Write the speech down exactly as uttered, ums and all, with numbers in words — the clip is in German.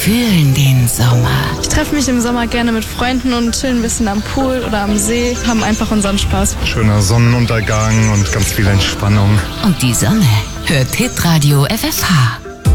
fühlen den Sommer. Ich treffe mich im Sommer gerne mit Freunden und chillen ein bisschen am Pool oder am See, haben einfach unseren Spaß. Schöner Sonnenuntergang und ganz viel Entspannung. Und die Sonne hört Hitradio F F H.